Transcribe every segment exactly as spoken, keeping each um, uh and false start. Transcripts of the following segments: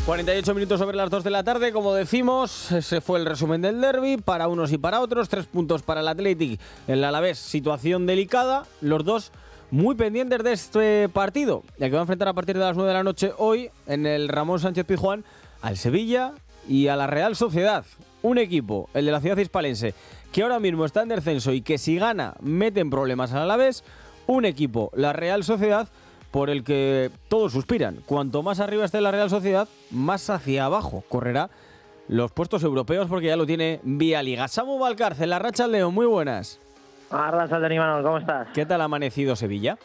cuarenta y ocho minutos sobre las dos de la tarde, como decimos, ese fue el resumen del derbi, para unos y para otros, tres puntos para el Athletic, el Alavés, situación delicada, los dos muy pendientes de este partido, ya que va a enfrentar a partir de las nueve de la noche hoy en el Ramón Sánchez Pizjuán al Sevilla y a la Real Sociedad, un equipo, el de la ciudad hispalense, que ahora mismo está en descenso y que si gana mete en problemas al Alavés, un equipo, la Real Sociedad, por el que todos suspiran. Cuanto más arriba esté la Real Sociedad, más hacia abajo correrá los puestos europeos, porque ya lo tiene vía Liga. Samu Valcárcel, la Racha León, muy buenas. Arrasal, Imanol, ¿cómo estás? ¿Qué tal ha amanecido Sevilla?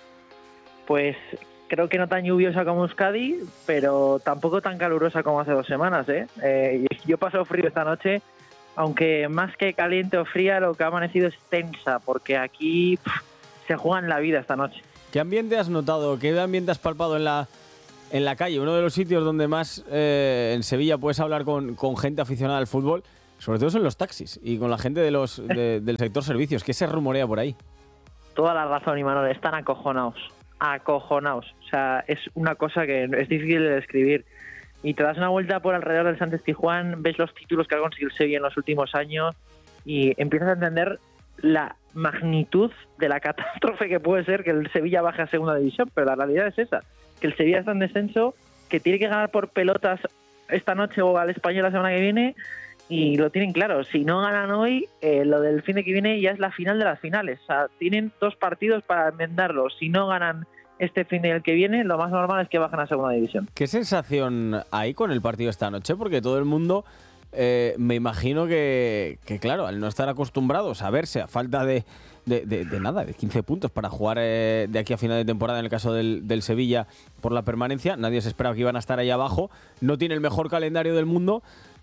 Pues creo que no tan lluviosa como Euskadi, pero tampoco tan calurosa como hace dos semanas, ¿eh? eh yo paso frío esta noche, aunque más que caliente o fría, lo que ha amanecido es tensa, porque aquí pff, se juegan la vida esta noche. ¿Qué ambiente has notado? ¿Qué ambiente has palpado en la, en la calle? Uno de los sitios donde más eh, en Sevilla puedes hablar con, con gente aficionada al fútbol, sobre todo son los taxis y con la gente de los de, del sector servicios. ¿Qué se rumorea por ahí? Toda la razón, Imanol, están acojonados, acojonados. O sea, es una cosa que es difícil de describir. Y te das una vuelta por alrededor del Sánchez Pizjuán, ves los títulos que ha conseguido el Sevilla en los últimos años y empiezas a entender la magnitud de la catástrofe que puede ser que el Sevilla baje a segunda división, pero la realidad es esa, que el Sevilla está en descenso, que tiene que ganar por pelotas esta noche o al Español la semana que viene, y lo tienen claro. Si no ganan hoy, eh, lo del fin de que viene ya es la final de las finales. O sea, tienen dos partidos para enmendarlo. Si no ganan este fin de el que viene, lo más normal es que bajen a segunda división. ¿Qué sensación hay con el partido esta noche? Porque todo el mundo... Eh, me imagino que, que, claro, al no estar acostumbrados a verse a falta de, de, de, de nada, de quince puntos para jugar eh, de aquí a final de temporada en el caso del, del Sevilla por la permanencia, nadie se esperaba que iban a estar ahí abajo, no tiene el mejor calendario del mundo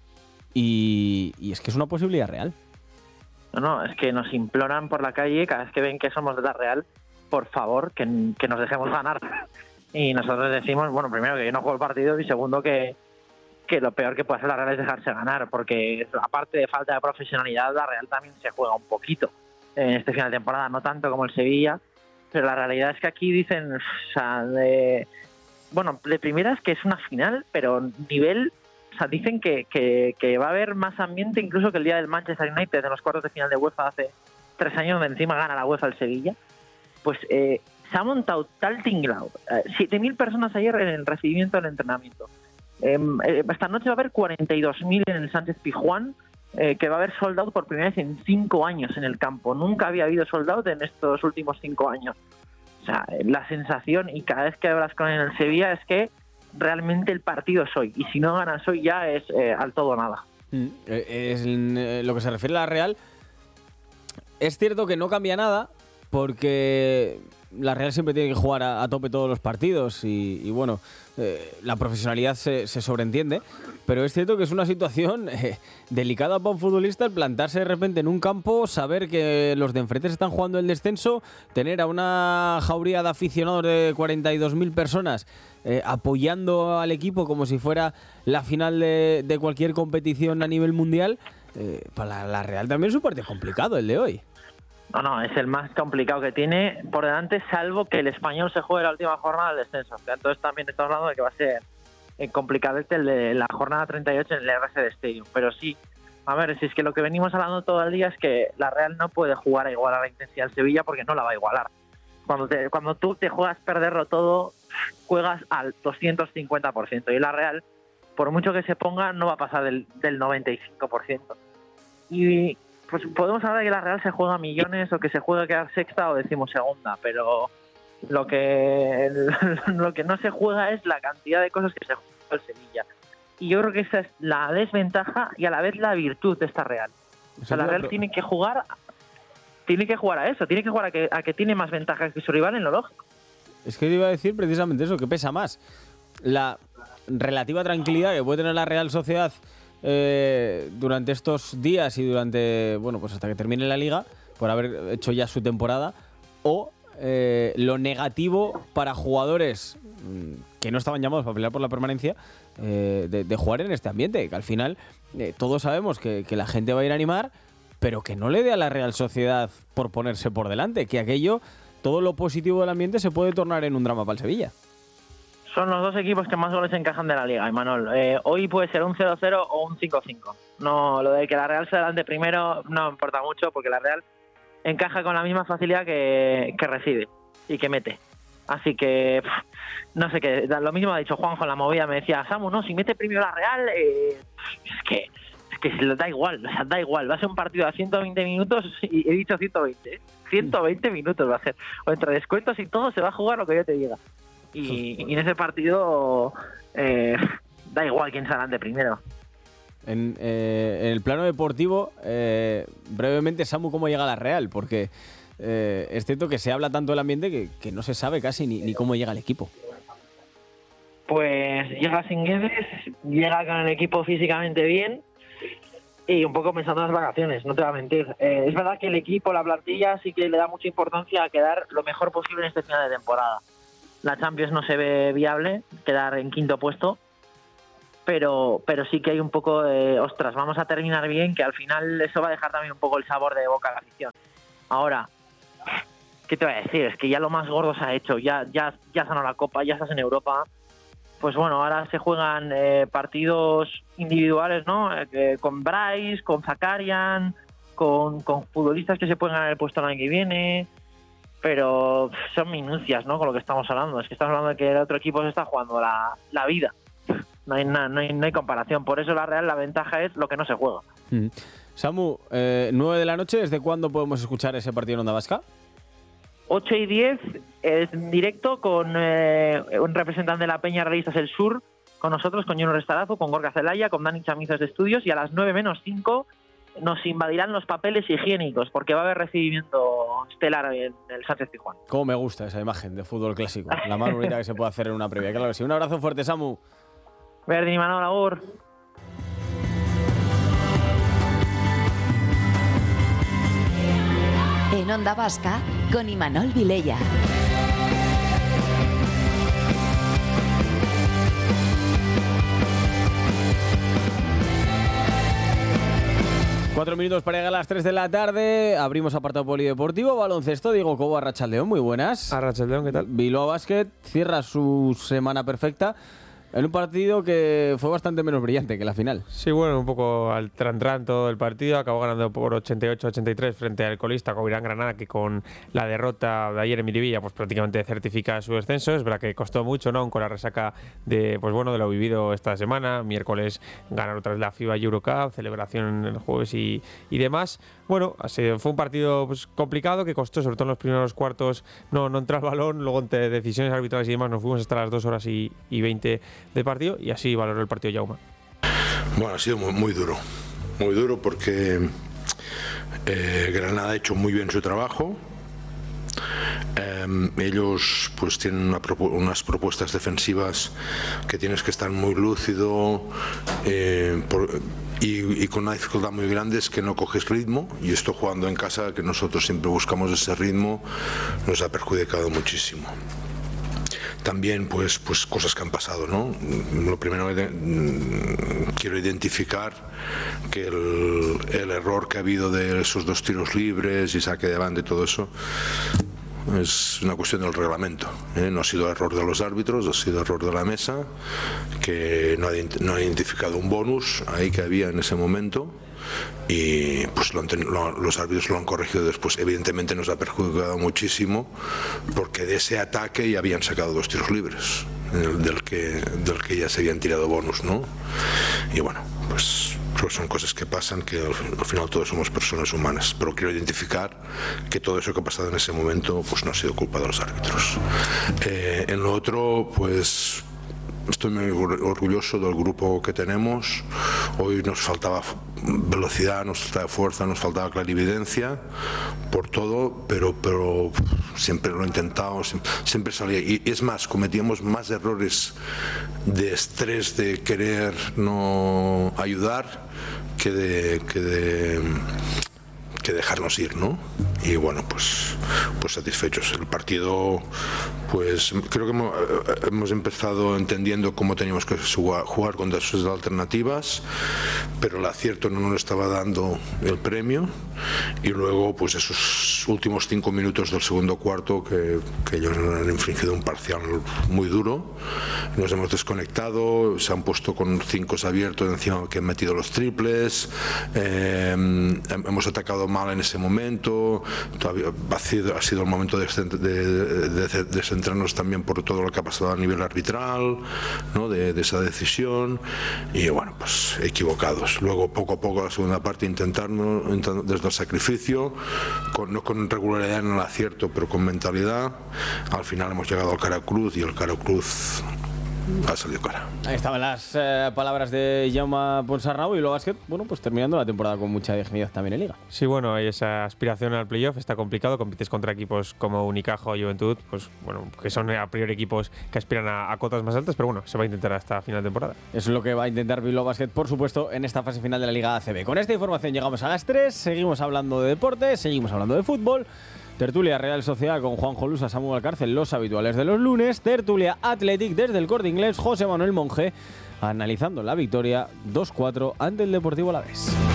y, y es que es una posibilidad real. No, no, es que nos imploran por la calle cada vez que ven que somos de la Real, por favor, que, que nos dejemos ganar. Y nosotros decimos, bueno, primero que yo no juego el partido y segundo que que lo peor que puede hacer la Real es dejarse ganar, porque aparte de falta de profesionalidad, la Real también se juega un poquito en este final de temporada, no tanto como el Sevilla, pero la realidad es que aquí dicen, o sea, de, bueno, de primeras que es una final, pero nivel, o sea, dicen que, que, que va a haber más ambiente incluso que el día del Manchester United en los cuartos de final de UEFA hace tres años, donde encima gana la UEFA el Sevilla. Pues eh, se ha montado tal tinglao, eh, siete mil personas ayer en el recibimiento del entrenamiento. Eh, esta noche va a haber cuarenta y dos mil en el Sánchez Pizjuán, eh, que va a haber sold out por primera vez en cinco años en el campo. Nunca había habido sold out en estos últimos cinco años. O sea, la sensación, y cada vez que hablas con el Sevilla, es que realmente el partido es hoy. Y si no ganas hoy ya es eh, al todo o nada. Mm, es, eh, lo que se refiere a la Real, es cierto que no cambia nada, porque la Real siempre tiene que jugar a, a tope todos los partidos y, y bueno, eh, la profesionalidad se, se sobreentiende, pero es cierto que es una situación eh, delicada para un futbolista el plantarse de repente en un campo, saber que los de enfrente se están jugando el descenso, tener a una jauría de aficionados de cuarenta y dos mil personas eh, apoyando al equipo como si fuera la final de, de cualquier competición a nivel mundial. Eh, para la, la Real también es un partido complicado el de hoy. No, no, es el más complicado que tiene por delante, salvo que el Español se juegue la última jornada del descenso. Entonces también estamos hablando de que va a ser complicado el de la jornada treinta y ocho en el R S D Stadium. Pero sí, a ver, si es que lo que venimos hablando todo el día es que la Real no puede jugar a igualar la intensidad del Sevilla porque no la va a igualar. Cuando, te, cuando tú te juegas perderlo todo, juegas al doscientos cincuenta por ciento. Y la Real, por mucho que se ponga, no va a pasar del, del noventa y cinco por ciento. Y... pues podemos hablar de que la Real se juega millones o que se juega quedar sexta o decimosegunda, pero lo que lo que no se juega es la cantidad de cosas que se juega el Sevilla. Y yo creo que esa es la desventaja y a la vez la virtud de esta Real. O sea, la Real tiene que jugar tiene que jugar a eso, tiene que jugar a que, a que tiene más ventajas que su rival en lo lógico. Es que te iba a decir precisamente eso, que pesa más la relativa tranquilidad que puede tener la Real Sociedad Eh, durante estos días y durante, bueno, pues hasta que termine la liga, por haber hecho ya su temporada, o eh, lo negativo para jugadores que no estaban llamados para pelear por la permanencia, eh, de, de jugar en este ambiente, que al final eh, todos sabemos que, que la gente va a ir a animar, pero que no le dé a la Real Sociedad por ponerse por delante, que aquello, todo lo positivo del ambiente se puede tornar en un drama para el Sevilla. Son los dos equipos que más goles encajan de la Liga, Imanol. Eh, hoy puede ser un cero cero o un cinco cinco. No, lo de que la Real se adelante primero no importa mucho, porque la Real encaja con la misma facilidad que, que recibe y que mete. Así que, no sé qué, lo mismo ha dicho Juanjo en la movida, me decía, Samu, no, si mete primero la Real, eh, es que es que se da igual, o sea, da igual, va a ser un partido a ciento veinte minutos, y he dicho ciento veinte, ciento veinte minutos va a ser, o entre descuentos y todo se va a jugar lo que yo te diga. Y, y en ese partido eh, da igual quién se adelante primero. En, eh, en el plano deportivo, eh, brevemente, Samu, ¿cómo llega la Real? Porque eh, es cierto que se habla tanto del ambiente que, que no se sabe casi ni, ni cómo llega el equipo. Pues llega sin Guedes, llega con el equipo físicamente bien y un poco pensando en las vacaciones, no te voy a mentir. Eh, es verdad que el equipo, la plantilla, sí que le da mucha importancia a quedar lo mejor posible en este final de temporada. La Champions no se ve viable, quedar en quinto puesto, pero pero sí que hay un poco de, ostras, vamos a terminar bien, que al final eso va a dejar también un poco el sabor de boca a la afición. Ahora, ¿qué te voy a decir? Es que ya lo más gordo se ha hecho, ya ya ya sanó la Copa, ya estás en Europa. Pues bueno, ahora se juegan eh, partidos individuales, ¿no? Eh, con Bryce, con Zakarian, con, con futbolistas que se pueden ganar el puesto el año que viene. Pero son minucias, ¿no? Con lo que estamos hablando. Es que estamos hablando de que el otro equipo se está jugando la, la vida. No hay, na, no, hay, no hay comparación. Por eso la Real, la ventaja es lo que no se juega. Mm. Samu, eh, nueve de la noche, ¿desde cuándo podemos escuchar ese partido en Onda Vasca? ocho y diez, es en directo con eh, un representante de la Peña Realistas del Sur, con nosotros, con Juno Restarazo, con Gorka Zelaya, con Dani Chamizos de Estudios, y a las nueve menos cinco nos invadirán los papeles higiénicos, porque va a haber recibimiento estelar en el Sánchez Pizjuán. Cómo me gusta esa imagen de fútbol clásico, la más bonita que se puede hacer en una previa. Claro que sí. Un abrazo fuerte, Samu. Verdi y Manol, agur. En Onda Vasca, con Imanol Vilella. Cuatro minutos para llegar a las tres de la tarde. Abrimos apartado polideportivo. Baloncesto. Diego Cobo, Arrachaldeón. Muy buenas. Arrachaldeón, ¿qué tal? Bilbao Basket cierra su semana perfecta en un partido que fue bastante menos brillante que la final. Sí, bueno, un poco al tran-tran todo el partido. Acabó ganando por ochenta y ocho a ochenta y tres frente al colista Covirán Granada, que con la derrota de ayer en Miribilla pues prácticamente certifica su descenso. Es verdad que costó mucho, ¿no? Con la resaca de pues bueno de lo vivido esta semana. Miércoles ganar otra vez la FIBA Eurocup, celebración el jueves y, y demás. Bueno, así, fue un partido pues, complicado que costó, sobre todo en los primeros cuartos, no, no entrar el balón. Luego, entre decisiones arbitrales y demás, nos fuimos hasta las dos horas y, y veinte de partido, y así valoró el partido Jaume. Bueno, ha sido muy, muy duro, muy duro porque eh, Granada ha hecho muy bien su trabajo. Eh, ellos pues tienen una propu- unas propuestas defensivas que tienes que estar muy lúcido eh, por, y, y con una dificultad muy grande es que no coges ritmo, y esto jugando en casa, que nosotros siempre buscamos ese ritmo, nos ha perjudicado muchísimo. También pues, pues cosas que han pasado, ¿no? Lo primero que de, quiero identificar que el, el error que ha habido de esos dos tiros libres y saque de banda y todo eso es una cuestión del reglamento, ¿eh? No ha sido error de los árbitros, ha sido error de la mesa, que no ha, no ha identificado un bonus ahí que había en ese momento, y pues lo han ten, lo, los árbitros lo han corregido después. Evidentemente nos ha perjudicado muchísimo porque de ese ataque ya habían sacado dos tiros libres del, del, que, del que ya se habían tirado bonus, ¿no? Y bueno, pues son cosas que pasan, que al, al final todos somos personas humanas, pero quiero identificar que todo eso que ha pasado en ese momento pues no ha sido culpa de los árbitros. Eh, en lo otro, pues estoy muy orgulloso del grupo que tenemos. Hoy nos faltaba velocidad, nos faltaba fuerza, nos faltaba clarividencia por todo, pero, pero siempre lo he intentado, siempre, siempre salía. Y es más, cometíamos más errores de estrés, de querer no ayudar, que de, que de, que dejarnos ir, ¿no? y bueno, pues, pues satisfechos. El partido, pues creo que hemos, hemos empezado entendiendo cómo teníamos que jugar, jugar con esas alternativas, pero el acierto no nos estaba dando el premio, y luego pues esos últimos cinco minutos del segundo cuarto que, que ellos nos han infringido un parcial muy duro, nos hemos desconectado, se han puesto con cinco abiertos encima que han metido los triples, eh, hemos atacado mal en ese momento, todavía ha sido, ha sido el momento de, de, de, de centrarnos también por todo lo que ha pasado a nivel arbitral, ¿no? de, de esa decisión, y bueno, pues equivocados. Luego poco a poco la segunda parte intentarnos, intentando, desde el sacrificio, con, no con regularidad en el acierto, pero con mentalidad. Al final hemos llegado al cara cruz y el cara cruz ha salido cara. Ahí estaban las eh, palabras de Jaume Ponsarnau, y luego Básquet, bueno, pues terminando la temporada con mucha dignidad también en Liga. Sí, bueno, hay esa aspiración al playoff, está complicado, compites contra equipos como Unicaja o Juventud, pues bueno, que son a priori equipos que aspiran a, a cotas más altas, pero bueno, se va a intentar hasta final de temporada. Eso es lo que va a intentar Bilbao Básquet, por supuesto, en esta fase final de la Liga A C B. Con esta información llegamos a las tres, seguimos hablando de deporte, seguimos hablando de fútbol. Tertulia Real Sociedad con Juanjo Lusa, Samuel Alcárcel, los habituales de los lunes. Tertulia Athletic desde el Corte Inglés, José Manuel Monge, analizando la victoria dos cuatro ante el Deportivo Alavés.